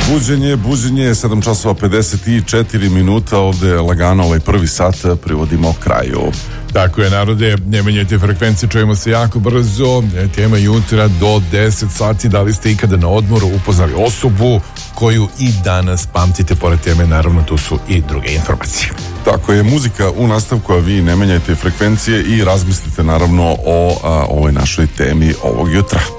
Buđenje je 7 časova 54 minuta, ovde lagano ovaj prvi sat privodimo kraju. Tako je, narode, ne menjajte frekvencije, čujemo se jako brzo. Tema jutra do 10 sati. Da li ste ikada na odmoru upoznali osobu koju i danas pamtite? Pored teme, naravno, tu su i druge informacije. Tako je, muzika u nastavku, a vi ne menjajte frekvencije i razmislite naravno o ovoj našoj temi ovog jutra.